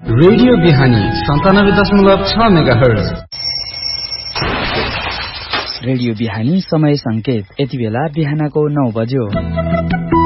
Radio बिहानी 97.6 megahertz. Radio बिहानी समय संकेत यति बेला बिहानको 9 बज्यो।